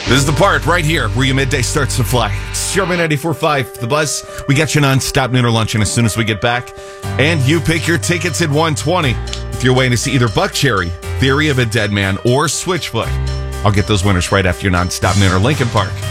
This is the part right here where your midday starts to fly. It's Sherman 94.5, The Buzz. We got you non-stop noon or lunch, and as soon as we get back, and you pick your tickets at 120. If you're waiting to see either Buckcherry, Theory of a Dead Man, or Switchfoot, I'll get those winners right after your non-stop noon or Lincoln Park.